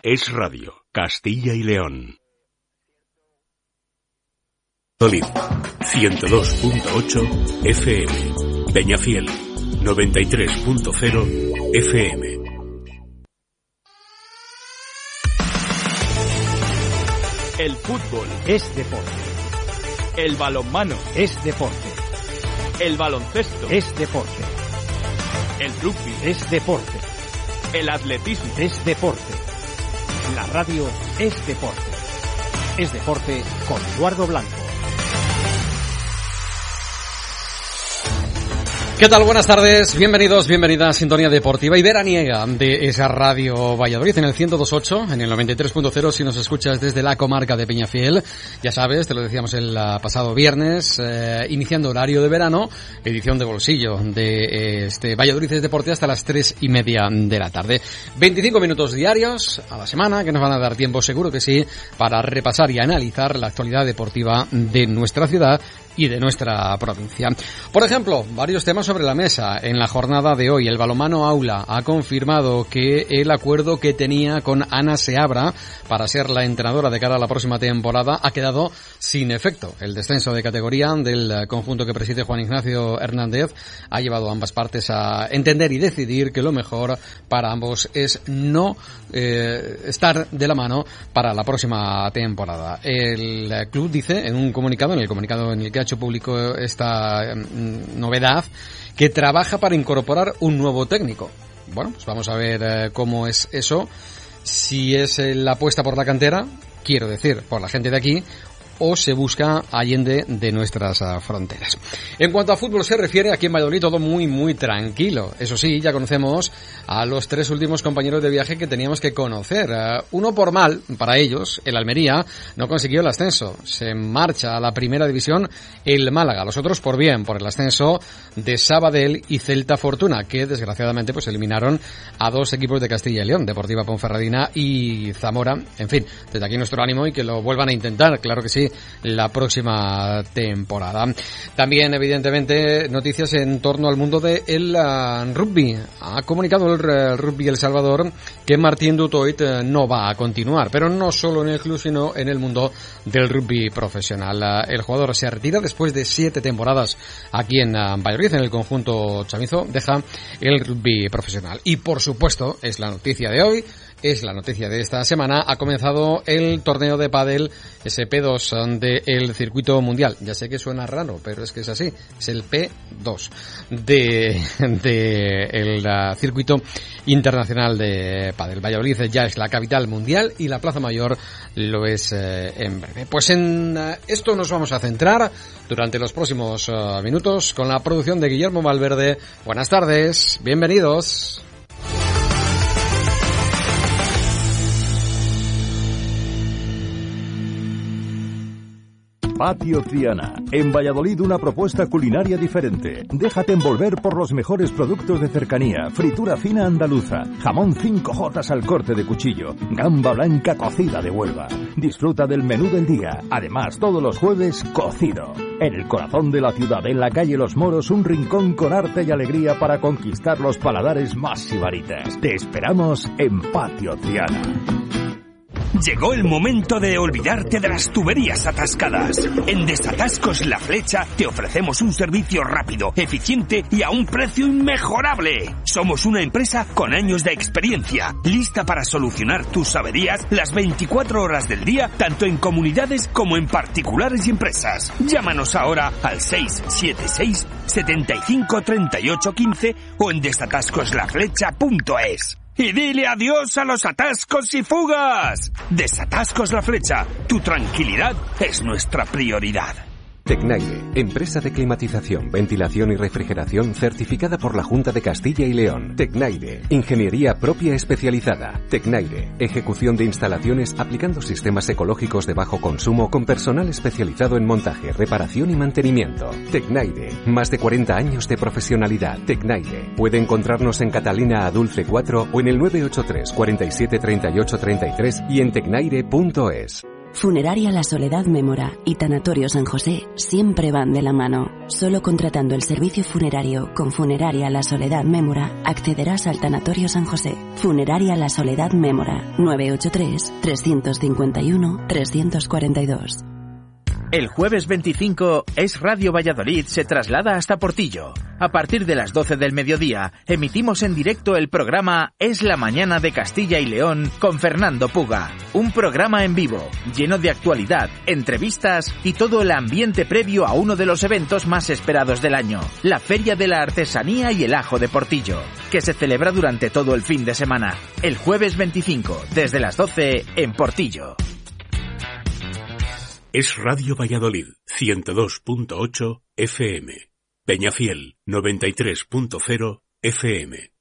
Es Radio, Castilla y León. Valladolid, 102.8 FM. Peñafiel, 93.0 FM. El fútbol es deporte. El balonmano es deporte. El baloncesto es deporte. El rugby es deporte. El atletismo es deporte. La radio es deporte. Es deporte con Eduardo Blanco. ¿Qué tal? Buenas tardes, bienvenidos, bienvenida a Sintonía Deportiva y Veraniega de esa Radio Valladolid en el 102.8, en el 93.0 si nos escuchas desde la comarca de Peñafiel. Ya sabes, te lo decíamos el pasado viernes, iniciando horario de verano, edición de bolsillo de Valladolid es Deporte hasta las 3:30 de la tarde. 25 minutos diarios a la semana que nos van a dar tiempo, seguro que sí, para repasar y analizar la actualidad deportiva de nuestra ciudad y de nuestra provincia. Por ejemplo, varios temas sobre la mesa. En la jornada de hoy, el balonmano Aula ha confirmado que el acuerdo que tenía con Ana Seabra para ser la entrenadora de cara a la próxima temporada ha quedado sin efecto. El descenso de categoría del conjunto que preside Juan Ignacio Hernández ha llevado a ambas partes a entender y decidir que lo mejor para ambos es no estar de la mano para la próxima temporada. El club dice en un comunicado, en el que ha hecho público esta novedad, que trabaja para incorporar un nuevo técnico. Bueno, pues vamos a ver cómo es eso, si es la apuesta por la cantera, quiero decir, por la gente de aquí, o se busca allende de nuestras fronteras. En cuanto a fútbol se refiere, aquí en Valladolid todo muy, muy tranquilo. Eso sí, ya conocemos a los tres últimos compañeros de viaje que teníamos que conocer. Uno por mal, para ellos, el Almería, no consiguió el ascenso. Se marcha a la primera división el Málaga. Los otros por bien, por el ascenso de Sabadell y Celta Fortuna, que desgraciadamente pues eliminaron a dos equipos de Castilla y León, Deportiva Ponferradina y Zamora. En fin, desde aquí nuestro ánimo y que lo vuelvan a intentar, claro que sí, la próxima temporada. También, evidentemente, noticias en torno al mundo del rugby. Ha comunicado el Rugby El Salvador que Martín Dutoit no va a continuar, pero no solo en el club, sino en el mundo del rugby profesional. El jugador se retira después de 7 temporadas aquí en Valladolid, en el conjunto chamizo, deja el rugby profesional. Y, por supuesto, es la noticia de hoy, es la noticia de esta semana, ha comenzado el torneo de pádel SP2 del circuito mundial. Ya sé que suena raro, pero es que es así, es el P2 el circuito internacional de pádel. Valladolid ya es la capital mundial y la Plaza Mayor lo es en breve. Pues en esto nos vamos a centrar durante los próximos minutos con la producción de Guillermo Valverde. Buenas tardes, bienvenidos. Patio Triana. En Valladolid una propuesta culinaria diferente. Déjate envolver por los mejores productos de cercanía. Fritura fina andaluza. Jamón 5J al corte de cuchillo. Gamba blanca cocida de Huelva. Disfruta del menú del día. Además, todos los jueves, cocido. En el corazón de la ciudad, en la calle Los Moros, un rincón con arte y alegría para conquistar los paladares más sibaritas. Te esperamos en Patio Triana. Llegó el momento de olvidarte de las tuberías atascadas. En Desatascos La Flecha te ofrecemos un servicio rápido, eficiente y a un precio inmejorable. Somos una empresa con años de experiencia, lista para solucionar tus averías las 24 horas del día, tanto en comunidades como en particulares y empresas. Llámanos ahora al 676 75 38 15 o en desatascoslaflecha.es. Y dile adiós a los atascos y fugas. Desatascos La Flecha. Tu tranquilidad es nuestra prioridad. Tecnaire, empresa de climatización, ventilación y refrigeración certificada por la Junta de Castilla y León. Tecnaire, ingeniería propia especializada. Tecnaire, ejecución de instalaciones aplicando sistemas ecológicos de bajo consumo con personal especializado en montaje, reparación y mantenimiento. Tecnaire, más de 40 años de profesionalidad. Tecnaire, puede encontrarnos en Catalina Adulce 4 o en el 983 47 38 33 y en tecnaire.es. Funeraria La Soledad Mémora y Tanatorio San José siempre van de la mano. Solo contratando el servicio funerario con Funeraria La Soledad Mémora accederás al Tanatorio San José. Funeraria La Soledad Mémora, 983-351-342. El jueves 25, Es Radio Valladolid se traslada hasta Portillo. A partir de las 12 del mediodía, emitimos en directo el programa Es la Mañana de Castilla y León con Fernando Puga. Un programa en vivo, lleno de actualidad, entrevistas y todo el ambiente previo a uno de los eventos más esperados del año, la Feria de la Artesanía y el Ajo de Portillo, que se celebra durante todo el fin de semana. El jueves 25, desde las 12, en Portillo. Es Radio Valladolid, 102.8 FM. Peñafiel, 93.0 FM.